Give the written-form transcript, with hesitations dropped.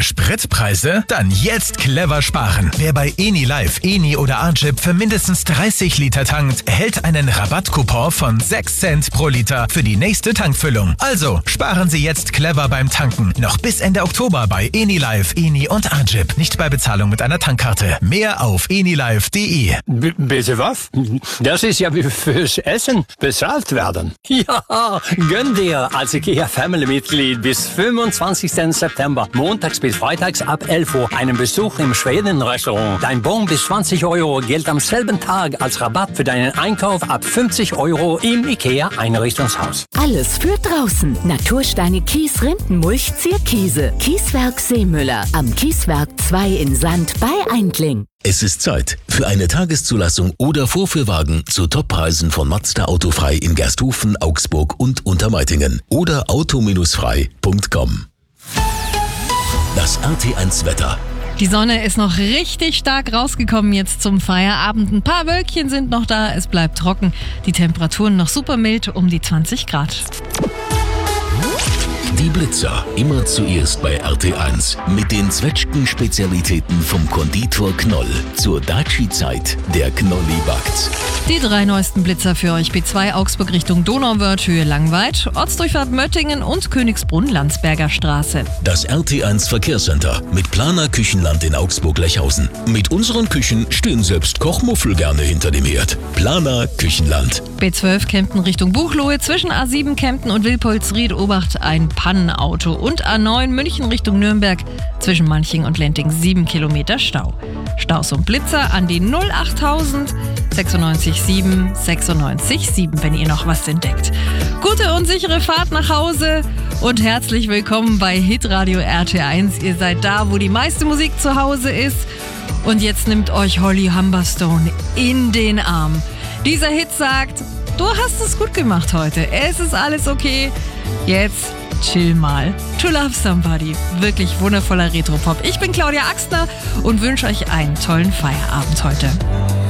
Für Spritpreise? Dann jetzt clever sparen. Wer bei Enilive, Eni oder Agip für mindestens 30 Liter tankt, erhält einen Rabattcoupon von 6 Cent pro Liter für die nächste Tankfüllung. Also sparen Sie jetzt clever beim Tanken. Noch bis Ende Oktober bei Enilive, Eni und Agip. Nicht bei Bezahlung mit einer Tankkarte. Mehr auf enilive.de. Bitte was? Das ist ja wie fürs Essen bezahlt werden. Ja, gönn dir als IKEA Family-Mitglied bis 25. September, montags bis freitags ab 11 Uhr, einen Besuch im Schweden-Restaurant. Dein Bon bis 20 Euro gilt am selben Tag als Rabatt für deinen Einkauf ab 50 Euro im IKEA-Einrichtungshaus. Alles für draußen. Natursteine, Kies, Rindenmulch, Zierkiese. Kieswerk Seemüller. Am Kieswerk 2 in Sand bei Eindling. Es ist Zeit für eine Tageszulassung oder Vorführwagen zu Toppreisen von Mazda Autofrei in Gersthofen, Augsburg und Untermeitingen oder auto-frei.com. Das RT1 Wetter. Die Sonne ist noch richtig stark rausgekommen jetzt zum Feierabend. Ein paar Wölkchen sind noch da, es bleibt trocken. Die Temperaturen noch super mild, um die 20 Grad. Die Blitzer, immer zuerst bei RT1 mit den Zwetschgen-Spezialitäten vom Konditor Knoll. Zur Daci-Zeit, der Knolli backt. Die 3 neuesten Blitzer für euch: B2 Augsburg Richtung Donauwörth, Höhe Langweid, Ortsdurchfahrt Möttingen und Königsbrunn, Landsberger Straße. Das RT1 Verkehrscenter mit Planer Küchenland in Augsburg-Lechhausen. Mit unseren Küchen stehen selbst Kochmuffel gerne hinter dem Herd. Planer Küchenland. B12 Kempten Richtung Buchloe, zwischen A7 Kempten und Wilpolsried-Obacht ein Pannenauto und A9 München Richtung Nürnberg, zwischen Manching und Lenting 7 Kilometer Stau. Staus und Blitzer an die 08000 96 7 96 7, wenn ihr noch was entdeckt. Gute und sichere Fahrt nach Hause und herzlich willkommen bei Hitradio RT1. Ihr seid da, wo die meiste Musik zu Hause ist. Und jetzt nimmt euch Holly Humberstone in den Arm. Dieser Hit sagt: Du hast es gut gemacht heute. Es ist alles okay. Jetzt chill mal. To Love Somebody. Wirklich wundervoller Retro-Pop. Ich bin Claudia Axtner und wünsche euch einen tollen Feierabend heute.